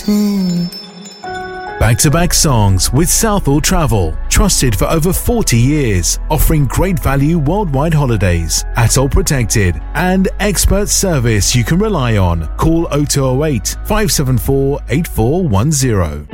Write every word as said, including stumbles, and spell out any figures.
Mm. Back-to-back songs with Southall Travel. Trusted for over forty years. Offering great value worldwide holidays. Atoll protected. And expert service you can rely on. Call oh two oh eight, five seven four, eight four one zero.